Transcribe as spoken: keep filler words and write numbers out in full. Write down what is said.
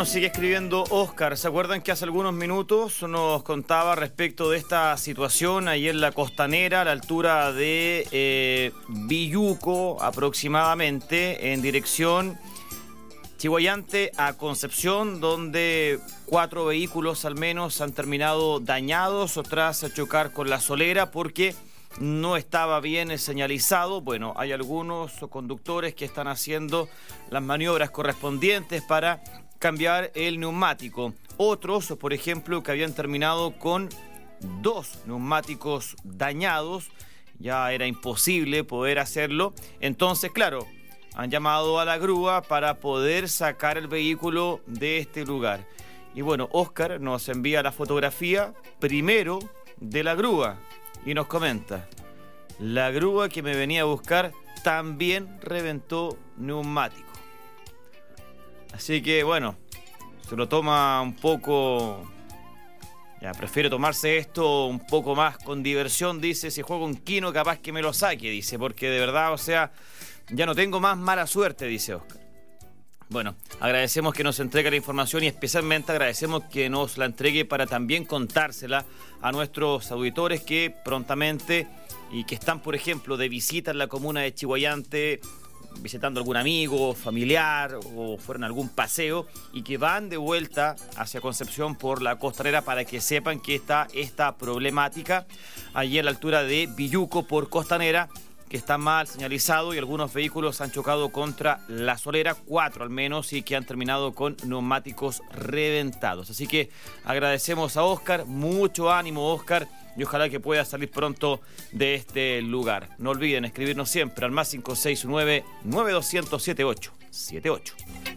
nos sigue escribiendo Oscar. ¿Se acuerdan que hace algunos minutos nos contaba respecto de esta situación ahí en la Costanera, a la altura de eh, Villuco aproximadamente, en dirección Chiguayante a Concepción, donde cuatro vehículos al menos han terminado dañados tras chocar con la solera porque no estaba bien señalizado? Bueno, hay algunos conductores que están haciendo las maniobras correspondientes para cambiar el neumático. Otros, por ejemplo, que habían terminado con dos neumáticos dañados, ya era imposible poder hacerlo. Entonces, claro, han llamado a la grúa para poder sacar el vehículo de este lugar. Y bueno, Oscar nos envía la fotografía primero de la grúa y nos comenta: la grúa que me venía a buscar también reventó neumático. Así que bueno, se lo toma un poco... Ya, prefiero tomarse esto un poco más con diversión, dice. Si juego un quino capaz que me lo saque, dice, porque de verdad, o sea, ya no tengo más mala suerte, dice Oscar. Bueno, agradecemos que nos entregue la información y especialmente agradecemos que nos la entregue para también contársela a nuestros auditores que prontamente y que están, por ejemplo, de visita en la comuna de Chiguayante, visitando algún amigo, familiar o fueron a algún paseo y que van de vuelta hacia Concepción por la Costanera, para que sepan que está esta problemática allí a la altura de Villuco por Costanera, que está mal señalizado y algunos vehículos han chocado contra la solera, cuatro al menos, y que han terminado con neumáticos reventados. Así que agradecemos a Oscar, mucho ánimo Oscar, y ojalá que pueda salir pronto de este lugar. No olviden escribirnos siempre al más cinco seis nueve, nueve dos cero cero, siete ocho siete ocho.